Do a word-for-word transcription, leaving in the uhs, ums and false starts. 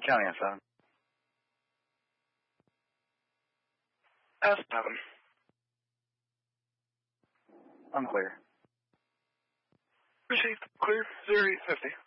County S seven. S seven. Unclear. Received. Clear. zero eight fifty.